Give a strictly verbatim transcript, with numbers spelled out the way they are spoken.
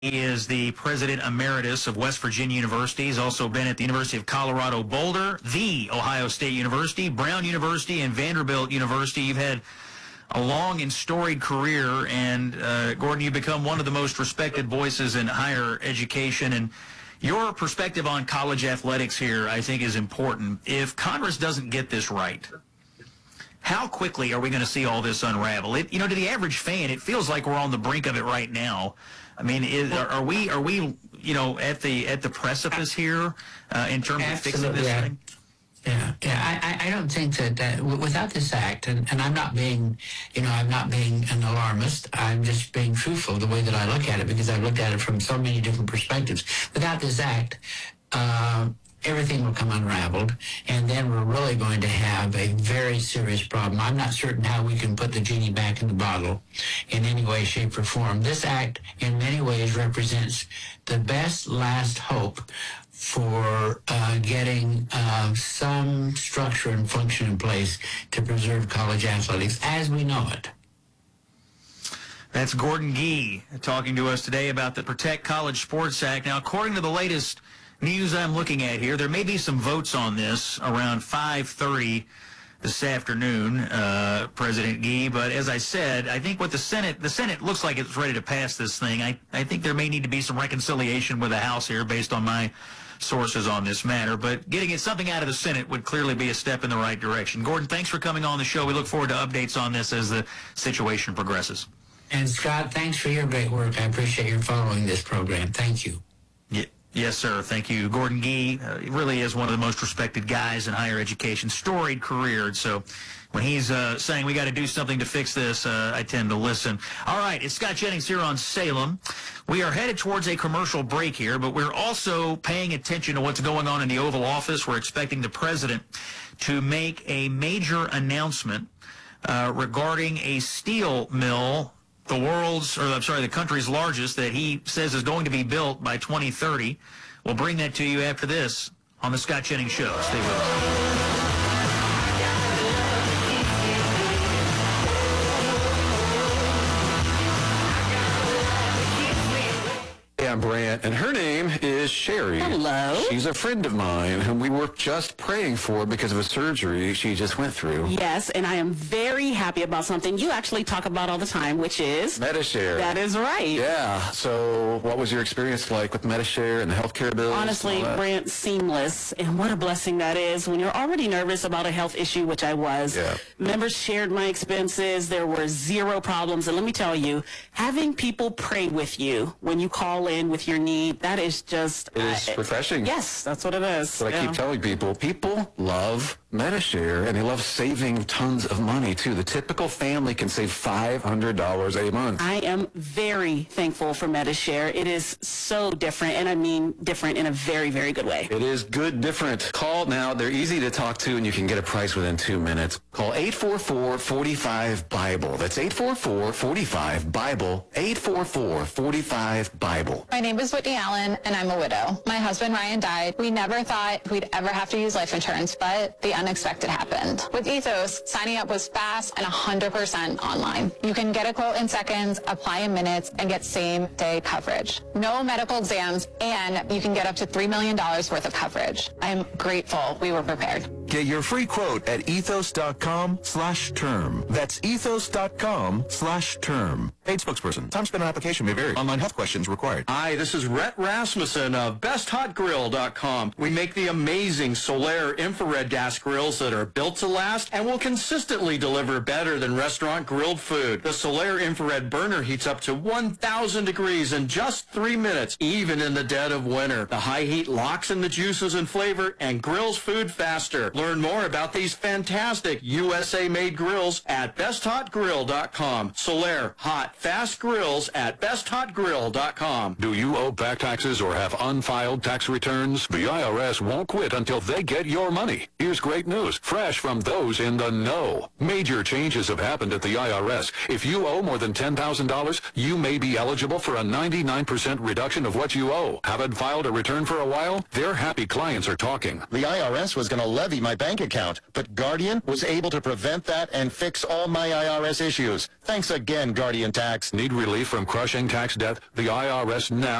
He is the president emeritus of West Virginia University. He's also been at the University of Colorado Boulder, the Ohio State University, Brown University, and Vanderbilt University. You've had a long and storied career, and uh, Gordon, you've become one of the most respected voices in higher education. And your perspective on college athletics here, I think, is important. If Congress doesn't get this right, how quickly are we going to see all this unravel? It, you know, to the average fan, it feels like we're on the brink of it right now. I mean, is, are, are we, are we, you know, at the at the precipice here uh, in terms Absolutely. of fixing this yeah. thing? Yeah, yeah. I, I don't think that, that without this act, and, and I'm not being, you know, I'm not being an alarmist. I'm just being truthful the way that I look at it, because I've looked at it from so many different perspectives. Without this act, uh, everything will come unraveled, and then we're really going to have a very serious problem. I'm not certain how we can put the genie back in the bottle in any way, shape, or form. This act, in many ways, represents the best last hope for uh, getting uh, some structure and function in place to preserve college athletics as we know it. That's Gordon Gee talking to us today about the Protect College Sports Act. Now, according to the latest news I'm looking at here, there may be some votes on this around five thirty this afternoon, uh, President Gee. But as I said, I think what the Senate, the Senate looks like it's ready to pass this thing. I, I think there may need to be some reconciliation with the House here based on my sources on this matter. But getting it something out of the Senate would clearly be a step in the right direction. Gordon, thanks for coming on the show. We look forward to updates on this as the situation progresses. And Scott, thanks for your great work. I appreciate your following this program. Thank you. Yeah. Yes, sir. Thank you. Gordon Gee uh, really is one of the most respected guys in higher education, storied career. And so when he's uh, saying we got to do something to fix this, uh, I tend to listen. All right, it's Scott Jennings here on Salem. We are headed towards a commercial break here, but we're also paying attention to what's going on in the Oval Office. We're expecting the president to make a major announcement uh, regarding a steel mill, the world's, or I'm sorry, the country's largest, that he says is going to be built by twenty thirty. We'll bring that to you after this on the Scott Jennings Show. Stay with us. I'm Brant, and her name is Sherry. Hello. She's a friend of mine whom we were just praying for because of a surgery she just went through. Yes, and I am very happy about something you actually talk about all the time, which is Medi-Share. That is right. Yeah. So what was your experience like with Medi-Share and the healthcare bills? Honestly, Brant, seamless. And what a blessing that is when you're already nervous about a health issue, which I was. Yeah. Members shared my expenses. There were zero problems. And let me tell you, having people pray with you when you call in with your need, that is just... It is uh, refreshing. Yes, that's what it is. That's what yeah. I keep telling people. People love Medi-Share, and they love saving tons of money, too. The typical family can save five hundred dollars a month. I am very thankful for Medi-Share. It is so different, and I mean different in a very, very good way. It is good different. Call now. They're easy to talk to, and you can get a price within two minutes. Call eight four four, four five, Bible. That's eight four four, four five, Bible. eight four four, four five, Bible. My name is Whitney Allen, and I'm a widow. My husband, Ryan, died. We never thought we'd ever have to use life insurance, but the unexpected happened. With Ethos, signing up was fast and one hundred percent online. You can get a quote in seconds, apply in minutes, and get same-day coverage. No medical exams, and you can get up to three million dollars worth of coverage. I'm grateful we were prepared. Get your free quote at ethos.com slash term. That's ethos.com slash term. Paid spokesperson. Time spent on application may vary. Online health questions required. Hi, this is Rhett Rasmussen of best hot grill dot com. We make the amazing Solaire infrared gas grills that are built to last and will consistently deliver better than restaurant grilled food. The Solaire infrared burner heats up to one thousand degrees in just three minutes, even in the dead of winter. The high heat locks in the juices and flavor and grills food faster. Learn more about these fantastic U S A-made grills at best hot grill dot com. Solaire, hot, fast grills at best hot grill dot com. Do you owe back taxes or have unfiled tax returns? The I R S won't quit until they get your money. Here's great news, fresh from those in the know. Major changes have happened at the I R S. If you owe more than ten thousand dollars, you may be eligible for a ninety-nine percent reduction of what you owe. Haven't filed a return for a while? Their happy clients are talking. The I R S was going to levy my my bank account, but Guardian was able to prevent that and fix all my I R S issues. Thanks again, Guardian Tax. Need relief from crushing tax debt? The I R S now